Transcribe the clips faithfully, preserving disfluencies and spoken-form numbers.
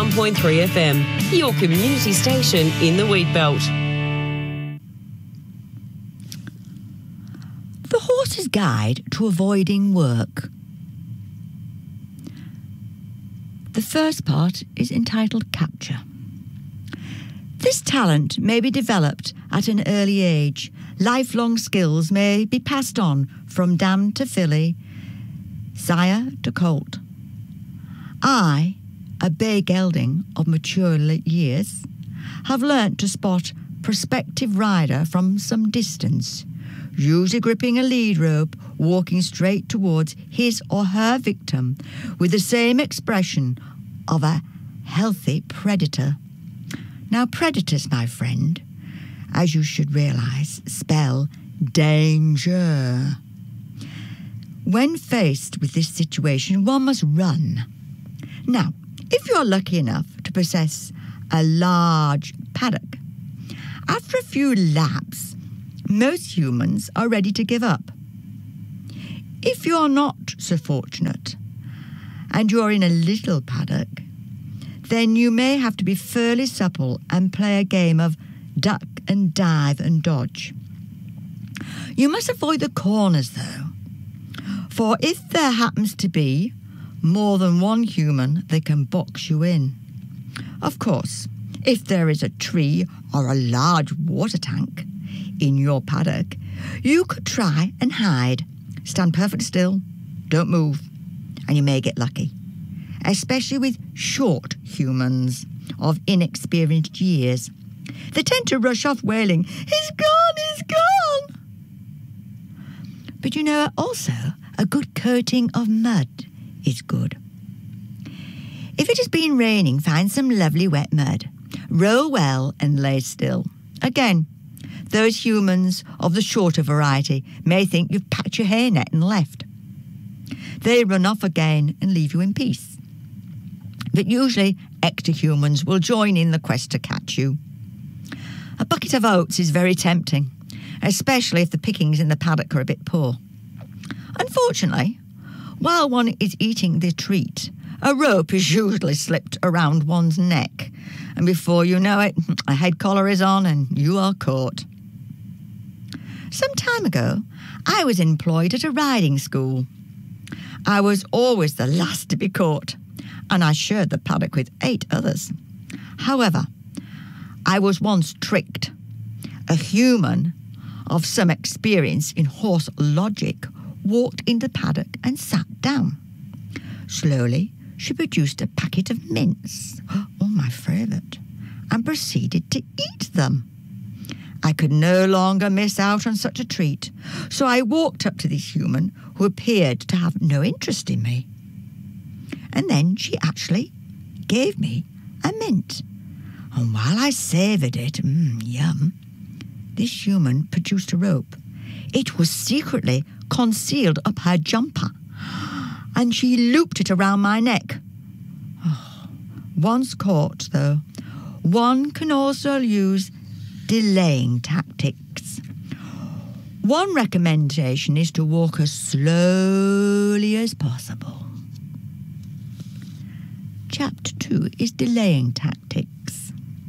one point three F M, your community station in the wheat belt. The Horse's Guide to Avoiding Work. The first part is entitled Capture. This talent may be developed at an early age. Lifelong skills may be passed on from dam to filly, sire to colt. I, a bay gelding of mature years, have learnt to spot prospective rider from some distance, usually gripping a lead rope, walking straight towards his or her victim with the same expression of a healthy predator. Now, predators, my friend, as you should realise, spell danger. When faced with this situation, one must run. Now, if you're lucky enough to possess a large paddock, after a few laps, most humans are ready to give up. If you're not so fortunate and you're in a little paddock, then you may have to be fairly supple and play a game of duck and dive and dodge. You must avoid the corners, though, for if there happens to be more than one human, they can box you in. Of course, if there is a tree or a large water tank in your paddock, you could try and hide. Stand perfectly still, don't move, and you may get lucky. Especially with short humans of inexperienced years. They tend to rush off wailing, "He's gone, he's gone!" But you know, also, a good coating of mud is good. If it has been raining, find some lovely wet mud. Roll well and lay still. Again, those humans of the shorter variety may think you've packed your hairnet and left. They run off again and leave you in peace. But usually, ecto-humans will join in the quest to catch you. A bucket of oats is very tempting, especially if the pickings in the paddock are a bit poor. Unfortunately, while one is eating the treat, a rope is usually slipped around one's neck, and before you know it, a head collar is on and you are caught. Some time ago, I was employed at a riding school. I was always the last to be caught, and I shared the paddock with eight others. However, I was once tricked. A human of some experience in horse logic walked into the paddock and sat down. Slowly, she produced a packet of mints, oh, my favourite, and proceeded to eat them. I could no longer miss out on such a treat, so I walked up to this human who appeared to have no interest in me. And then she actually gave me a mint. And while I savoured it, mmm, yum, this human produced a rope. It was secretly concealed up her jumper, and she looped it around my neck. Oh, once caught, though, one can also use delaying tactics. One recommendation is to walk as slowly as possible. Chapter two is delaying tactics.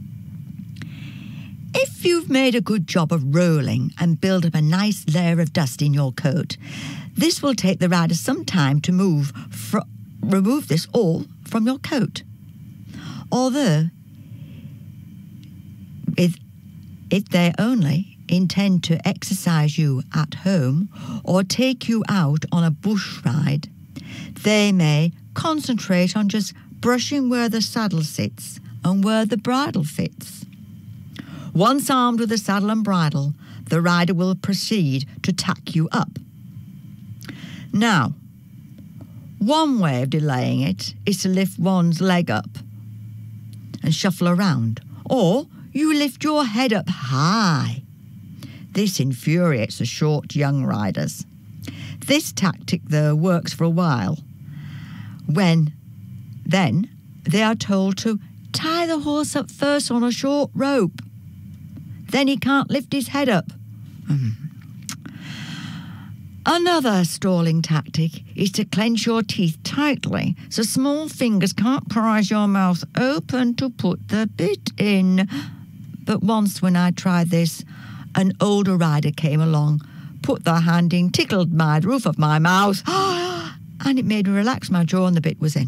If you've made a good job of rolling and build up a nice layer of dust in your coat, this will take the rider some time to move fr- remove this all from your coat. Although, if, if they only intend to exercise you at home or take you out on a bush ride, they may concentrate on just brushing where the saddle sits and where the bridle fits. Once armed with the saddle and bridle, the rider will proceed to tack you up. Now, one way of delaying it is to lift one's leg up and shuffle around, or you lift your head up high. This infuriates the short young riders. This tactic, though, works for a while. When Then they are told to tie the horse up first on a short rope. Then he can't lift his head up. Another stalling tactic is to clench your teeth tightly so small fingers can't prise your mouth open to put the bit in. But once when I tried this, an older rider came along, put their hand in, tickled my roof of my mouth, and it made me relax my jaw and the bit was in.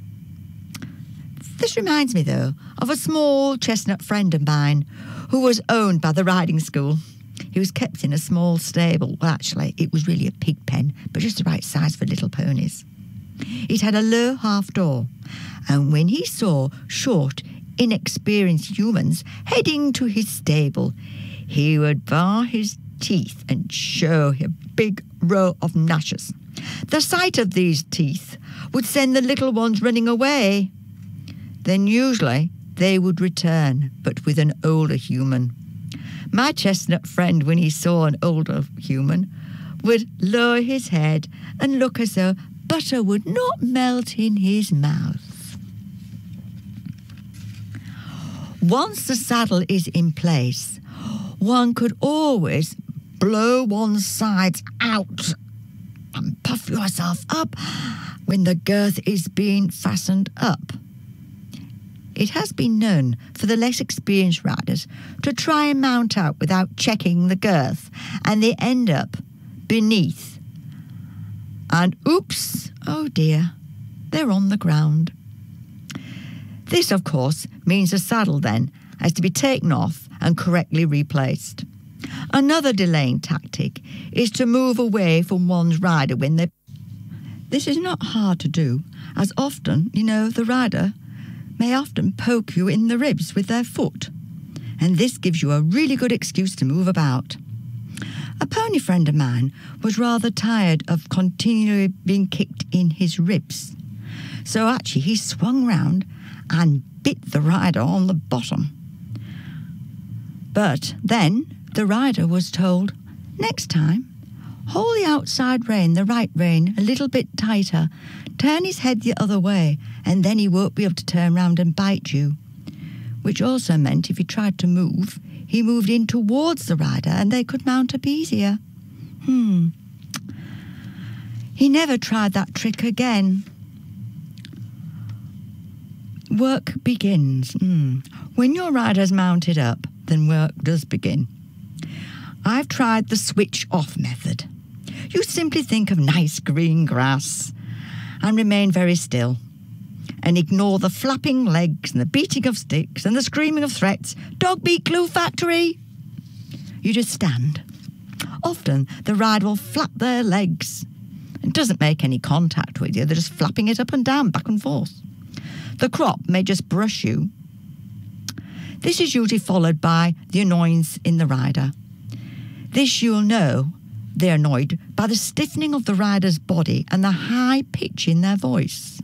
This reminds me, though, of a small chestnut friend of mine who was owned by the riding school. He was kept in a small stable. Well, actually, it was really a pig pen, but just the right size for little ponies. It had a low half door, and when he saw short, inexperienced humans heading to his stable, he would bar his teeth and show a big row of gnashes. The sight of these teeth would send the little ones running away. Then usually they would return, but with an older human. My chestnut friend, when he saw an older human, would lower his head and look as though butter would not melt in his mouth. Once the saddle is in place, one could always blow one's sides out and puff yourself up when the girth is being fastened up. It has been known for the less experienced riders to try and mount out without checking the girth, and they end up beneath. And oops, oh dear, they're on the ground. This, of course, means the saddle then has to be taken off and correctly replaced. Another delaying tactic is to move away from one's rider when they... This is not hard to do, as often, you know, the rider may often poke you in the ribs with their foot, and this gives you a really good excuse to move about. A pony friend of mine was rather tired of continually being kicked in his ribs, so actually he swung round and bit the rider on the bottom. But then the rider was told, next time, hold the outside rein, the right rein, a little bit tighter, turn his head the other way, and then he won't be able to turn round and bite you. Which also meant if he tried to move, he moved in towards the rider and they could mount up easier. Hmm. He never tried that trick again. Work begins. Hmm. When your rider's mounted up, then work does begin. I've tried the switch-off method. You simply think of nice green grass and remain very still and ignore the flapping legs and the beating of sticks and the screaming of threats. Dog beat glue factory! You just stand. Often the rider will flap their legs. It doesn't make any contact with you. They're just flapping it up and down, back and forth. The crop may just brush you. This is usually followed by the annoyance in the rider. This you'll know they're annoyed by the stiffening of the rider's body and the high pitch in their voice.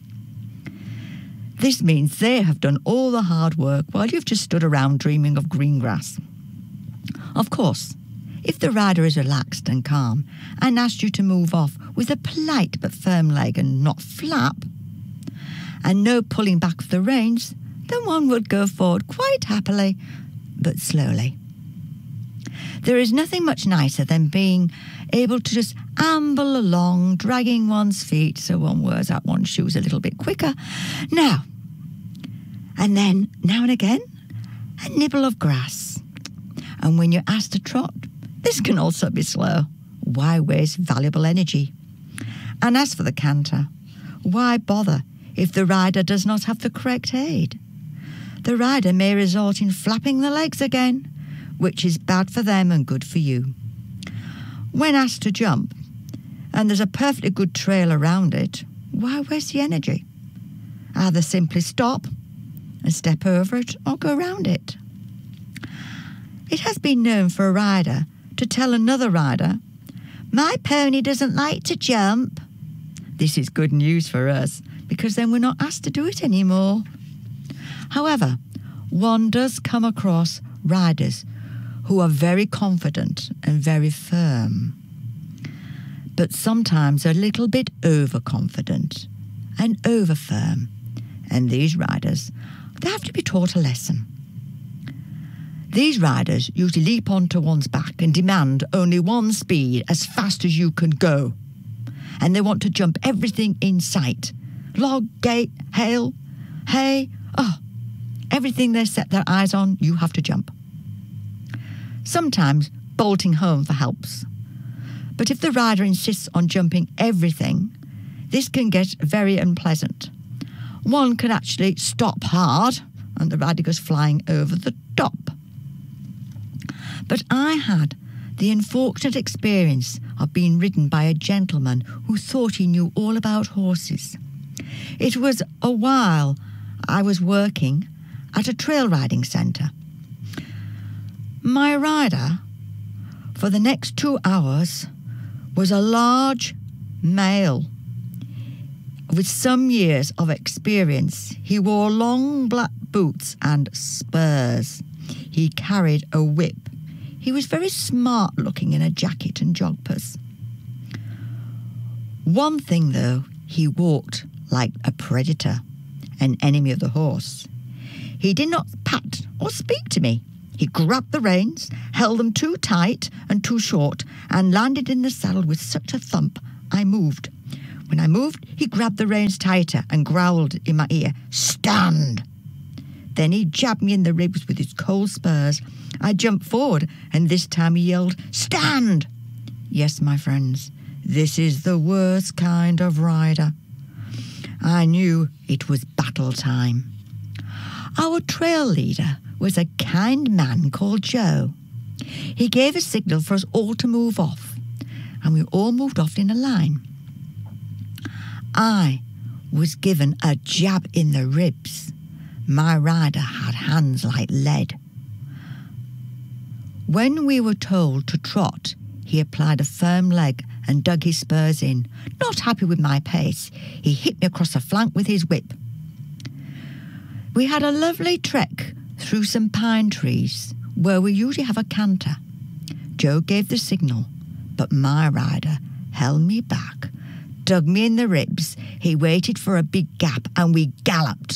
This means they have done all the hard work while you've just stood around dreaming of green grass. Of course, if the rider is relaxed and calm and asks you to move off with a polite but firm leg and not flap, and no pulling back of the reins, then one would go forward quite happily, but slowly. There is nothing much nicer than being able to just amble along, dragging one's feet so one wears out one's shoes a little bit quicker. Now, and then, now and again, a nibble of grass. And when you're asked to trot, this can also be slow. Why waste valuable energy? And as for the canter, why bother if the rider does not have the correct aid? The rider may resort in flapping the legs again, which is bad for them and good for you. When asked to jump, and there's a perfectly good trail around it, why waste the energy? Either simply stop and step over it or go around it. It has been known for a rider to tell another rider, "My pony doesn't like to jump." This is good news for us, because then we're not asked to do it anymore. However, one does come across riders who are very confident and very firm, but sometimes a little bit overconfident and over firm. And these riders, they have to be taught a lesson. These riders usually leap onto one's back and demand only one speed as fast as you can go. And they want to jump everything in sight. Log, gate, hail, hay, oh, everything they set their eyes on, you have to jump. Sometimes bolting home for helps. But if the rider insists on jumping everything, this can get very unpleasant. One can actually stop hard and the rider goes flying over the top. But I had the unfortunate experience of being ridden by a gentleman who thought he knew all about horses. It was a while I was working at a trail riding centre. My rider for the next two hours was a large male with some years of experience. He wore long black boots and spurs. He carried a whip. He was very smart looking in a jacket and joggers. One thing though, he walked like a predator, an enemy of the horse. He did not pat or speak to me. He grabbed the reins, held them too tight and too short, and landed in the saddle with such a thump I moved. When I moved, he grabbed the reins tighter and growled in my ear, "Stand!" Then he jabbed me in the ribs with his cold spurs. I jumped forward, and this time he yelled, "Stand!" Yes, my friends, this is the worst kind of rider. I knew it was battle time. Our trail leader was a kind man called Joe. He gave a signal for us all to move off, and we all moved off in a line. I was given a jab in the ribs. My rider had hands like lead. When we were told to trot, he applied a firm leg and dug his spurs in. Not happy with my pace, he hit me across the flank with his whip. We had a lovely trek through some pine trees where we usually have a canter. Joe gave the signal, but my rider held me back, dug me in the ribs. He waited for a big gap and we galloped.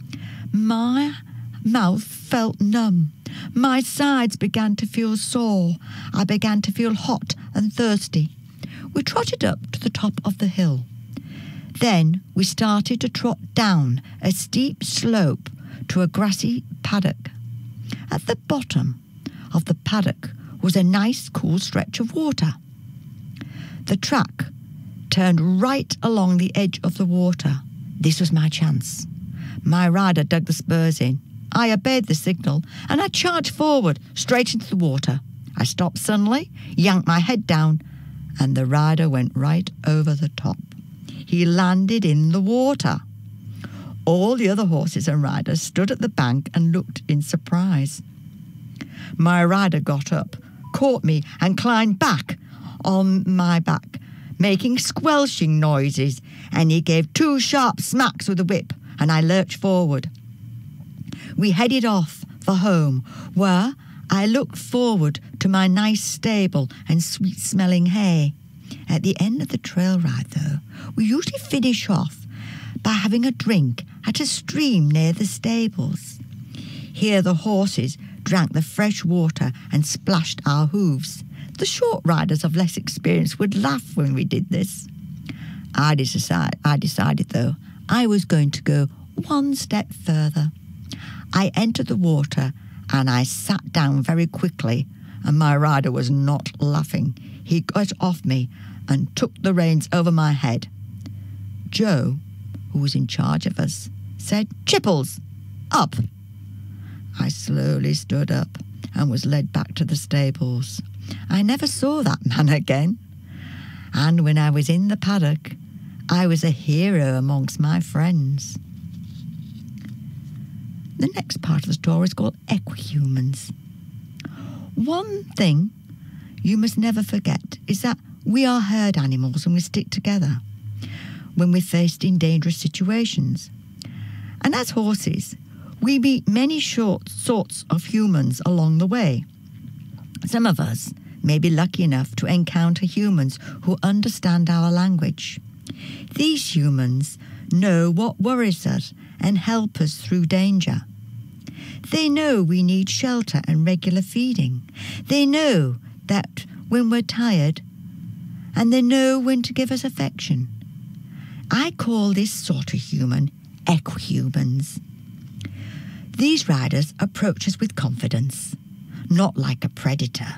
My mouth felt numb. My sides began to feel sore. I began to feel hot and thirsty. We trotted up to the top of the hill. Then we started to trot down a steep slope to a grassy paddock. At the bottom of the paddock was a nice cool stretch of water. The track turned right along the edge of the water. This was my chance. My rider dug the spurs in. I obeyed the signal and I charged forward straight into the water. I stopped suddenly, yanked my head down, and the rider went right over the top. He landed in the water. All the other horses and riders stood at the bank and looked in surprise. My rider got up, caught me, and climbed back on my back, making squelching noises, and he gave two sharp smacks with the whip, and I lurched forward. We headed off for home, where I looked forward to my nice stable and sweet-smelling hay. At the end of the trail ride, though, we usually finish off by having a drink at a stream near the stables. Here the horses drank the fresh water and splashed our hooves. The short riders of less experience would laugh when we did this. I decided, I decided, though, I was going to go one step further. I entered the water and I sat down very quickly, and my rider was not laughing. He got off me and took the reins over my head. Joe, who was in charge of us, said, "Chipples, up." I slowly stood up and was led back to the stables. I never saw that man again. And when I was in the paddock, I was a hero amongst my friends. The next part of the story is called Equihumans. One thing you must never forget is that we are herd animals and we stick together when we're faced in dangerous situations. And as horses, we meet many short sorts of humans along the way. Some of us may be lucky enough to encounter humans who understand our language. These humans know what worries us and help us through danger. They know we need shelter and regular feeding. They know that when we're tired, and they know when to give us affection. I call this sort of human equihumans. These riders approach us with confidence, not like a predator,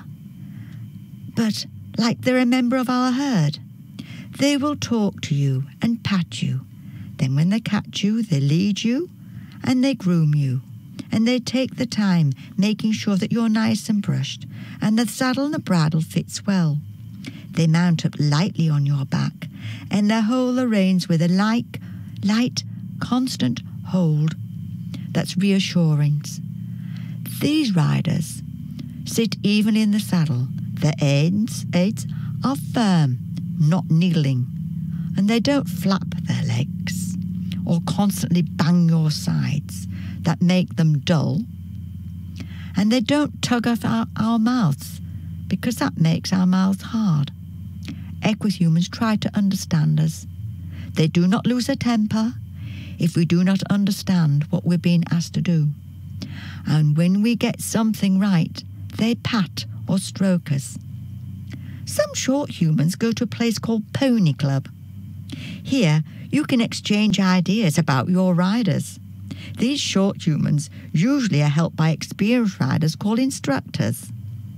but like they're a member of our herd. They will talk to you and pat you. Then when they catch you, they lead you and they groom you. And they take the time making sure that you're nice and brushed and the saddle and the bridle fits well. They mount up lightly on your back and they hold the reins with a light, light, constant hold that's reassuring. These riders sit evenly in the saddle. Their aids, aids are firm, not needling, and they don't flap their legs or constantly bang your sides that make them dull. And they don't tug off our, our mouths because that makes our mouths hard. Equihumans try to understand us. They do not lose their temper if we do not understand what we're being asked to do. And when we get something right, they pat or stroke us. Some short humans go to a place called Pony Club. Here, you can exchange ideas about your riders. These short humans usually are helped by experienced riders called instructors.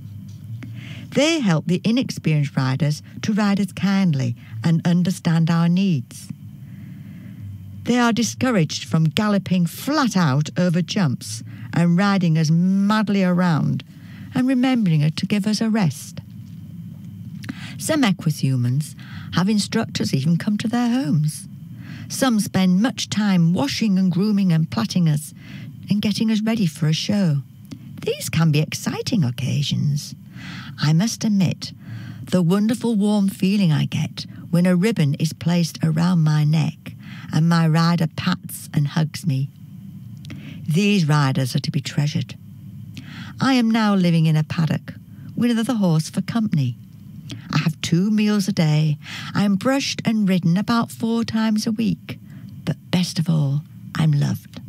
They help the inexperienced riders to ride us kindly and understand our needs. They are discouraged from galloping flat out over jumps and riding us madly around and remembering to give us a rest. Some equihumans have instructors even come to their homes. Some spend much time washing and grooming and plaiting us and getting us ready for a show. These can be exciting occasions. I must admit, the wonderful warm feeling I get when a ribbon is placed around my neck and my rider pats and hugs me. These riders are to be treasured. I am now living in a paddock with another horse for company. I have two meals a day. I am brushed and ridden about four times a week. But best of all, I'm loved.